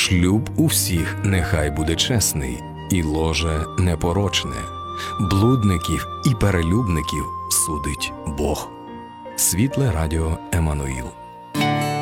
Шлюб у всіх нехай буде чесний, і ложе непорочне. Блудників і перелюбників судить Бог. Світле радіо Еммануїл.